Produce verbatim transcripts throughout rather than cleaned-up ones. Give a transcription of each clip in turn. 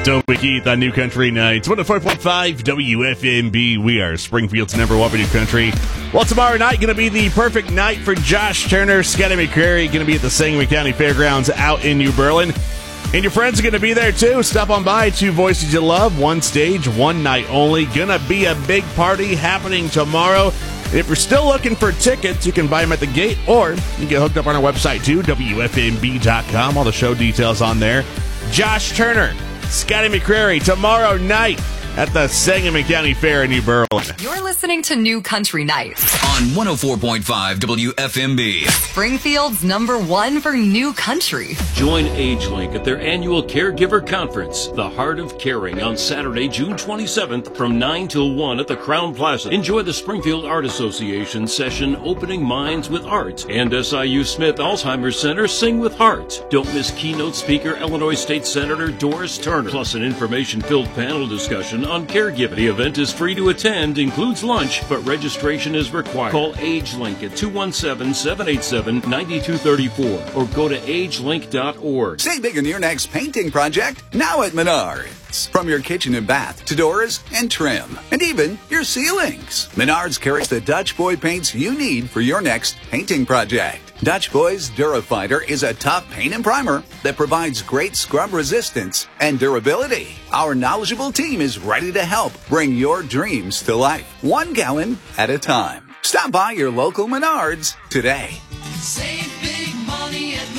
Toby Keith on New Country Nights. one oh four point five W F M B. We are Springfield's number one for New Country. Well, tomorrow night going to be the perfect night for Josh Turner. Scotty McCrary going to be at the Sangamon County Fairgrounds out in New Berlin. And your friends are going to be there, too. Stop on by. Two Voices You Love. One stage, one night only. Going to be a big party happening tomorrow. If you're still looking for tickets, you can buy them at the gate, or you can get hooked up on our website, too, W F M B dot com. All the show details on there. Josh Turner, Scotty McCrary, tomorrow night at the Sangamon County Fair in New Berlin. You're listening to New Country Nights on one oh four point five W F M B. Springfield's number one for new country. Join AgeLink at their annual Caregiver Conference, The Heart of Caring, on Saturday, June twenty-seventh from nine till one at the Crown Plaza. Enjoy the Springfield Art Association session, Opening Minds with Art, and S I U Smith Alzheimer's Center, Sing with Heart. Don't miss keynote speaker Illinois State Senator Doris Turner, plus an information-filled panel discussion on caregiving. The event is free to attend, includes lunch, but registration is required. Call AgeLink at two one seven, seven eight seven, nine two three four or go to age link dot org. Save big on your next painting project now at Menards. From your kitchen and bath to doors and trim, and even your ceilings. Menards carries the Dutch Boy paints you need for your next painting project. Dutch Boy's Durafighter is a tough paint and primer that provides great scrub resistance and durability. Our knowledgeable team is ready to help bring your dreams to life, one gallon at a time. Stop by your local Menards today. Save big money at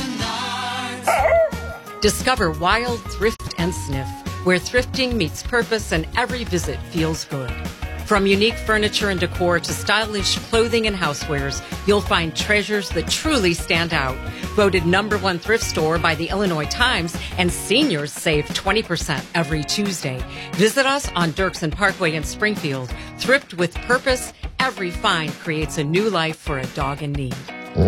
Menards. Discover Wild Thrift and Sniff, where thrifting meets purpose and every visit feels good. From unique furniture and decor to stylish clothing and housewares, you'll find treasures that truly stand out. Voted number one thrift store by the Illinois Times, and seniors save twenty percent every Tuesday. Visit us on Dirksen Parkway in Springfield. Thrift with purpose. Every find creates a new life for a dog in need.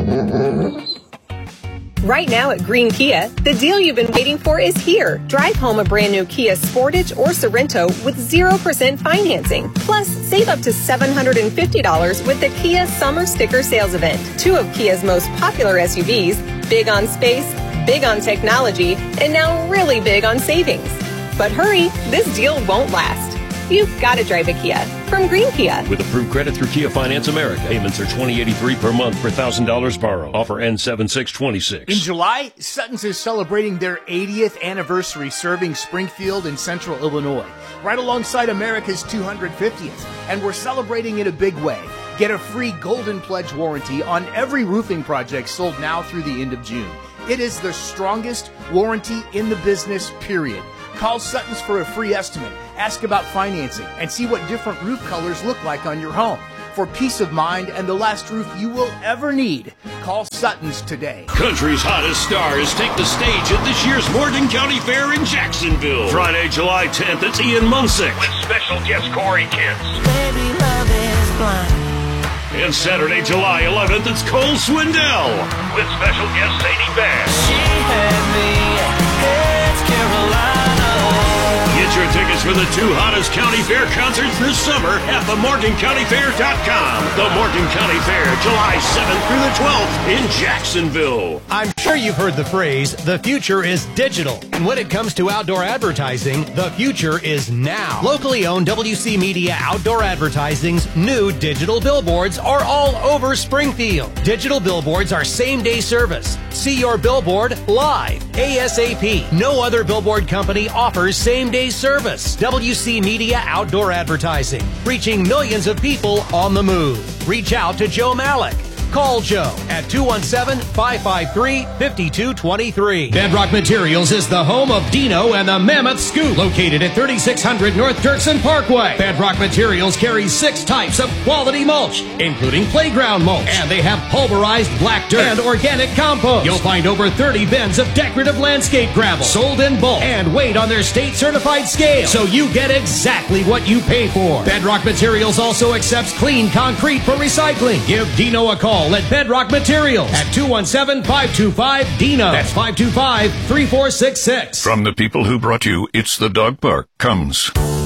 Right now at Green Kia, the deal you've been waiting for is here. Drive home a brand new Kia Sportage or Sorento with zero percent financing. Plus, save up to seven hundred fifty dollars with the Kia Summer Sticker Sales Event. Two of Kia's most popular S U Vs, big on space, big on technology, and now really big on savings. But hurry, this deal won't last. You've got to drive a Kia from Green Kia. With approved credit through Kia Finance America. Payments are twenty dollars and eighty-three cents per month for one thousand dollars borrow. Offer ends seven six twenty-six. In July, Sutton's is celebrating their eightieth anniversary serving Springfield and Central Illinois, right alongside America's two hundred fiftieth. And we're celebrating in a big way. Get a free Golden Pledge warranty on every roofing project sold now through the end of June. It is the strongest warranty in the business, period. Call Sutton's for a free estimate, ask about financing, and see what different roof colors look like on your home. For peace of mind and the last roof you will ever need, call Sutton's today. Country's hottest stars take the stage at this year's Morgan County Fair in Jacksonville. Friday, July tenth, it's Ian Munsick with special guest Corey Kent. Baby, love is blind. And Saturday, July eleventh, it's Cole Swindell with special guest Sadie Bass. She had me, it's Carolina. Get your tickets for the two hottest county fair concerts this summer at the morgan county fair dot com. The Morgan County Fair, July seventh through the twelfth in Jacksonville. I'm sure you've heard the phrase, the future is digital. And when it comes to outdoor advertising, the future is now. Locally owned W C Media Outdoor Advertising's new digital billboards are all over Springfield. Digital billboards are same-day service. See your billboard live, ASAP. No other billboard company offers same-day service. W C Media Outdoor Advertising, reaching millions of people on the move. Reach out to Joe Malik. Call Joe at two one seven, five five three, five two two three. Bedrock Materials is the home of Dino and the Mammoth Scoop, located at thirty-six hundred North Dirksen Parkway. Bedrock Materials carries six types of quality mulch, including playground mulch, and they have pulverized black dirt and organic compost. You'll find over thirty bins of decorative landscape gravel, sold in bulk and weighed on their state-certified scale, so you get exactly what you pay for. Bedrock Materials also accepts clean concrete for recycling. Give Dino a call at Bedrock Materials at two one seven, five two five, D I N O. That's five two five, three four six six. From the people who brought you It's the Dog Park comes